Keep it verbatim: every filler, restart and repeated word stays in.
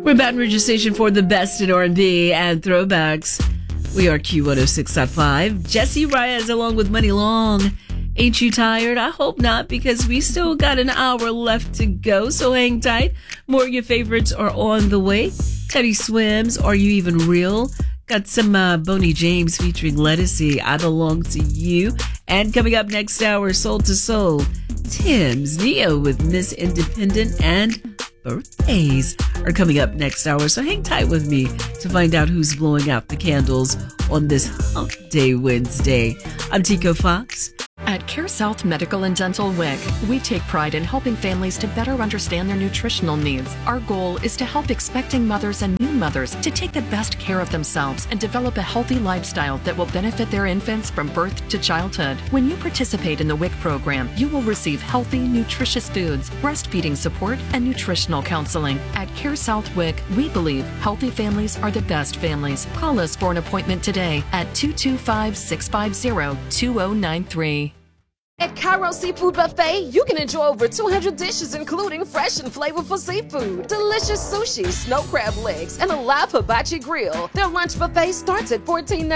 We're Baton Rouge station for the best in R and B and throwbacks. We are Q one oh six point five. Jesse Reyes along with Money Long. Ain't you tired? I hope not, because we still got an hour left to go, so hang tight. More of your favorites are on the way. Teddy Swims, Are You Even Real? Got some uh, Boney James featuring Lettucey, I Belong to You. And coming up next hour, Soul to Soul, Tim's Neo with Miss Independent, and birthdays are coming up next hour. So hang tight with me to find out who's blowing out the candles on this Hump Day Wednesday. I'm Tico Fox. At CareSouth Medical and Dental W I C, we take pride in helping families to better understand their nutritional needs. Our goal is to help expecting mothers and new mothers to take the best care of themselves and develop a healthy lifestyle that will benefit their infants from birth to childhood. When you participate in the W I C program, you will receive healthy, nutritious foods, breastfeeding support, and nutritional counseling. At CareSouth W I C, we believe healthy families are the best families. Call us for an appointment today at two two five, six five zero, two zero nine three. At Cairo Seafood Buffet, you can enjoy over two hundred dishes, including fresh and flavorful seafood, delicious sushi, snow crab legs, and a live hibachi grill. Their lunch buffet starts at fourteen